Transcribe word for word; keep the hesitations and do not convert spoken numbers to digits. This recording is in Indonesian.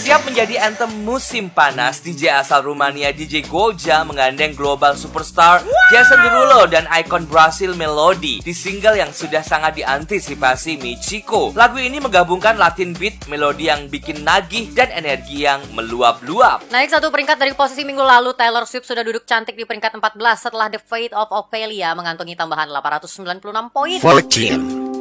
Siap menjadi anthem musim panas, D J asal Rumania D J Goja menggandeng global superstar Jason Derulo dan ikon Brasil Melody di single yang sudah sangat diantisipasi Michiko. Lagu ini menggabungkan Latin beat, melodi yang bikin nagih dan energi yang meluap-luap. Naik satu peringkat dari posisi minggu lalu, Taylor Swift sudah duduk cantik di peringkat empat belas setelah The Fate of Ophelia mengantongi tambahan delapan ratus sembilan puluh enam poin. fourteen